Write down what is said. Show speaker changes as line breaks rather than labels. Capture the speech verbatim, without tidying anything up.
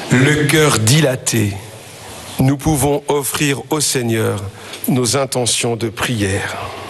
Le cœur dilaté, nous pouvons offrir au Seigneur nos intentions de prière.